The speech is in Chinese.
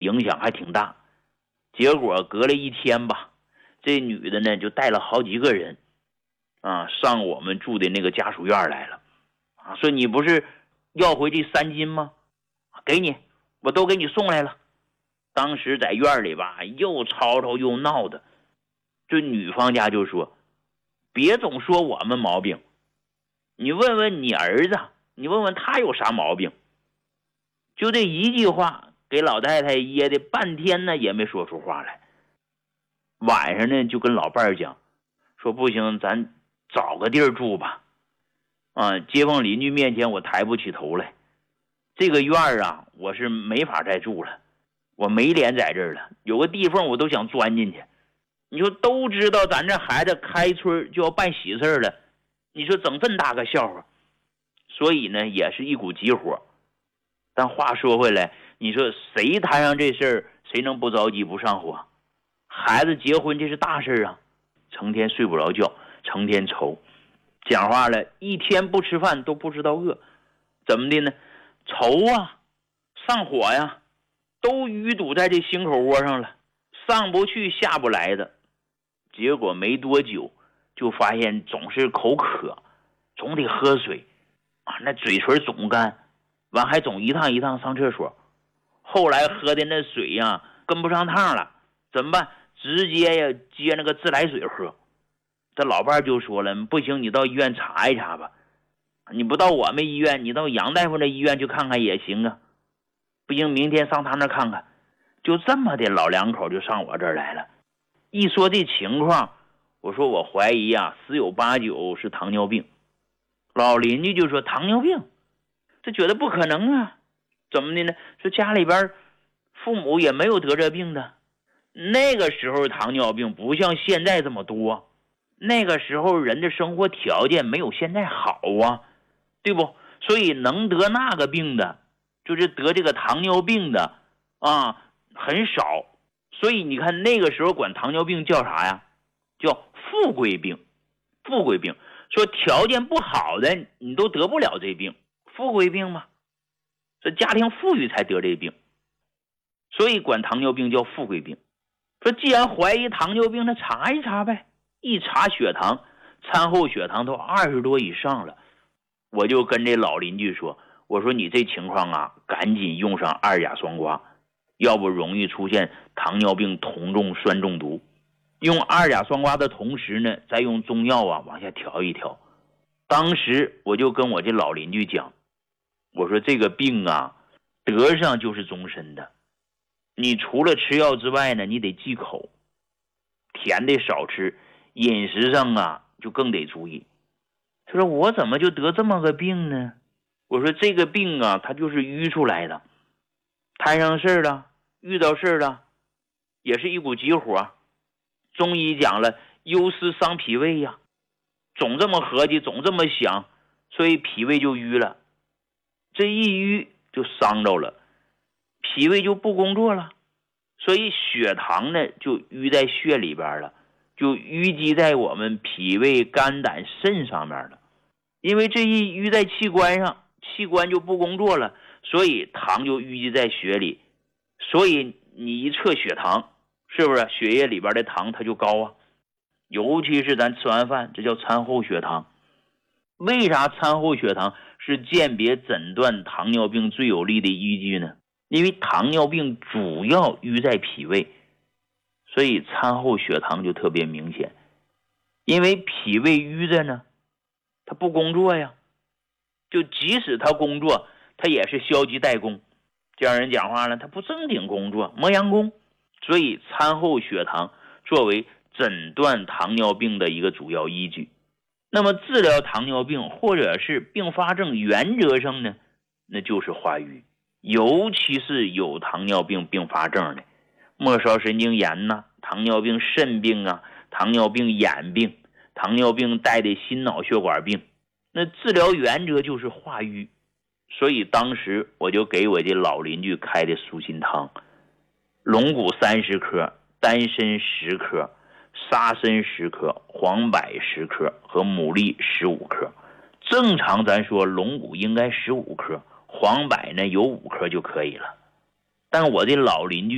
影响还挺大。结果隔了1天吧，这女的呢就带了好几个人上我们住的那个家属院来了说你不是要回这3斤吗？给你，我都给你送来了。当时在院里吧，又吵吵又闹的。这女方家就说，别总说我们毛病，你问问你儿子，你问问他有啥毛病。就这一句话给老太太噎的半天呢也没说出话来。晚上呢就跟老伴儿讲，说不行，咱找个地儿住吧。街坊邻居面前我抬不起头来，这个院儿我是没法再住了，我没脸在这儿了，有个地方我都想钻进去。你说都知道咱这孩子开春就要办喜事了，你说整这么大个笑话，所以呢也是一股急火。但话说回来，你说谁摊上这事儿，谁能不着急不上火？孩子结婚这是大事成天睡不着觉，成天愁，讲话了一天不吃饭都不知道饿，怎么的呢？愁上火都淤堵在这心口窝上了，上不去下不来的。结果没多久就发现总是口渴，总得喝水那嘴唇总干，完还总一趟一趟上厕所。后来喝的那水跟不上趟了，怎么办？直接接那个自来水喝。这老伴就说了，不行，你到医院查一查吧。你不到我们医院，你到杨大夫那医院去看看也行不行，明天上他那看看。就这么的，老两口就上我这儿来了。一说这情况，我说我怀疑十有八九是糖尿病。老邻居就说糖尿病，这觉得不可能怎么的呢？说家里边父母也没有得这病的。那个时候糖尿病不像现在这么多，那个时候人的生活条件没有现在好对不？所以能得那个病的，就是得这个糖尿病的很少。所以你看那个时候管糖尿病叫啥呀？叫富贵病。富贵病，说条件不好的你都得不了这病，富贵病嘛，这家庭富裕才得这病，所以管糖尿病叫富贵病。说既然怀疑糖尿病，那查一查呗。一查血糖，餐后血糖都20多以上了。我就跟这老邻居说，我说你这情况赶紧用上2甲双胍，要不容易出现糖尿病酮重酸中毒。用2甲双胍的同时呢，再用中药往下调一调。当时我就跟我这老邻居讲，我说这个病得上就是终身的，你除了吃药之外呢，你得忌口，甜的少吃，饮食上就更得注意。他说我怎么就得这么个病呢？我说这个病它就是淤出来的，摊上事儿了，遇到事儿了，也是一股急火。中医讲了，忧思伤脾胃总这么合计，总这么想，所以脾胃就淤了。这一淤就伤着了，脾胃就不工作了，所以血糖呢就淤在血里边了，就淤积在我们脾胃肝胆肾上面了。因为这一淤在器官上，器官就不工作了，所以糖就淤积在血里。所以你一测血糖，是不是血液里边的糖它就高尤其是咱吃完饭，这叫餐后血糖。为啥餐后血糖是鉴别诊断糖尿病最有力的依据呢？因为糖尿病主要淤在脾胃，所以餐后血糖就特别明显。因为脾胃淤着呢，它不工作就即使它工作，它也是消极怠工。叫人讲话了，它不正经工作，磨洋工。所以餐后血糖作为诊断糖尿病的一个主要依据。那么治疗糖尿病或者是并发症，原则上呢，那就是化瘀。尤其是有糖尿病并发症的，末梢神经炎糖尿病肾病糖尿病眼病，糖尿病带的心脑血管病，那治疗原则就是化瘀。所以当时我就给我的老邻居开的舒心汤，龙骨30克，丹参10克，沙参10克，黄柏10克和牡蛎15克。正常咱说龙骨应该15克，黄柏呢有5克就可以了。但我的老邻居